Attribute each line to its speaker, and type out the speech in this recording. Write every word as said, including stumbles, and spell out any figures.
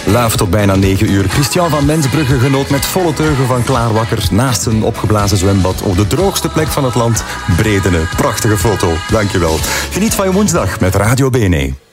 Speaker 1: Live tot bijna negen uur. Christian van Mensbrugge genoot met volle teugen van Klaarwakker naast een opgeblazen zwembad op de droogste plek van het land. Bredene, prachtige foto. Dankjewel. Geniet van je woensdag met Radio B N E.